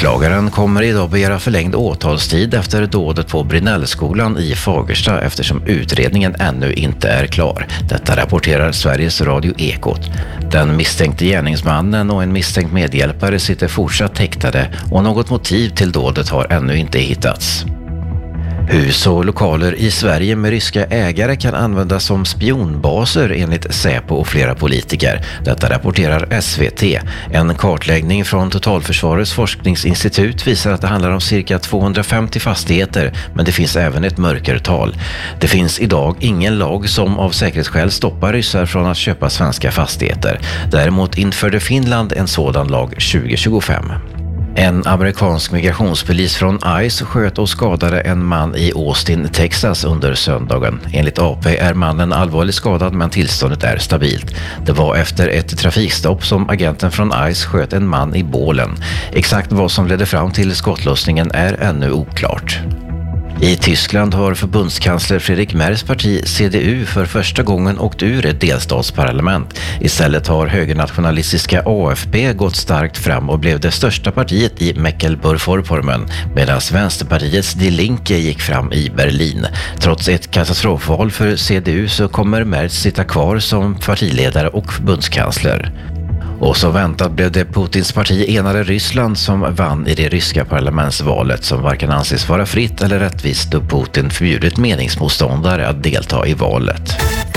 Åklagaren kommer idag begära förlängd åtalstid efter dådet på Brinnellskolan i Fagersta eftersom utredningen ännu inte är klar. Detta rapporterar Sveriges Radio Ekot. Den misstänkte gärningsmannen och en misstänkt medhjälpare sitter fortsatt häktade och något motiv till dådet har ännu inte hittats. Hus och lokaler i Sverige med ryska ägare kan användas som spionbaser enligt Säpo och flera politiker. Detta rapporterar SVT. En kartläggning från Totalförsvarets forskningsinstitut visar att det handlar om cirka 250 fastigheter, men det finns även ett mörkertal. Det finns idag ingen lag som av säkerhetsskäl stoppar ryssar från att köpa svenska fastigheter. Däremot införde Finland en sådan lag 2025. En amerikansk migrationspolis från ICE sköt och skadade en man i Austin, Texas under söndagen. Enligt AP är mannen allvarligt skadad men tillståndet är stabilt. Det var efter ett trafikstopp som agenten från ICE sköt en man i bålen. Exakt vad som ledde fram till skottlossningen är ännu oklart. I Tyskland har förbundskansler Friedrich Merz parti CDU för första gången åkt ur ett delstatsparlament. Istället har högernationalistiska AFP gått starkt fram och blev det största partiet i Mecklenburg-Vorpommern, medan Vänsterpartiets Die Linke gick fram i Berlin. Trots ett katastrofval för CDU så kommer Merz sitta kvar som partiledare och förbundskansler. Och så väntat blev det Putins parti Enade Ryssland som vann i det ryska parlamentsvalet som varken anses vara fritt eller rättvist då Putin förbjudit meningsmotståndare att delta i valet.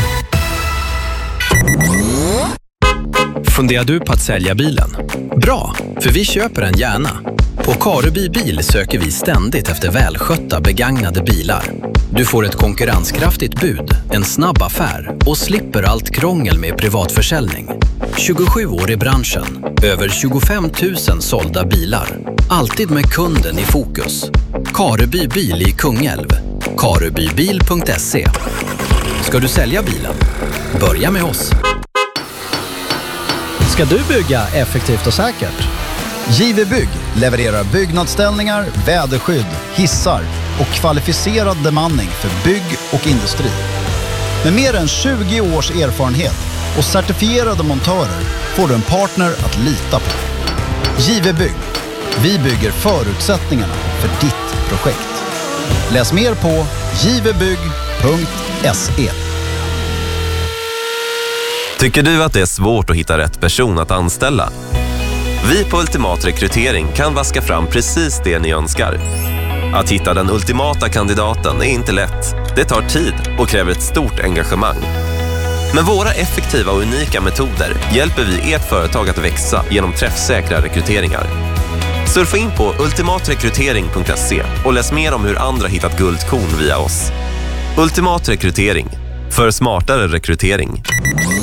Funderar du på att sälja bilen? Bra, för vi köper den gärna. På Kareby Bil söker vi ständigt efter välskötta begagnade bilar. Du får ett konkurrenskraftigt bud, en snabb affär och slipper allt krångel med privatförsäljning. 27 år i branschen, över 25 000 sålda bilar. Alltid med kunden i fokus. Kareby Bil i Kungälv. karebybil.se. Ska du sälja bilen? Börja med oss. Ska du bygga effektivt och säkert? JW Bygg levererar byggnadsställningar, väderskydd, hissar och kvalificerad bemanning för bygg och industri. Med mer än 20 års erfarenhet och certifierade montörer får du en partner att lita på. JW Bygg. Vi bygger förutsättningarna för ditt projekt. Läs mer på jvbygg.se. Tycker du att det är svårt att hitta rätt person att anställa? Vi på Ultimat Rekrytering kan vaska fram precis det ni önskar. Att hitta den ultimata kandidaten är inte lätt. Det tar tid och kräver ett stort engagemang. Med våra effektiva och unika metoder hjälper vi ert företag att växa genom träffsäkra rekryteringar. Surfa in på ultimatrekrytering.se och läs mer om hur andra hittat guldkorn via oss. Ultimat Rekrytering. För smartare rekrytering.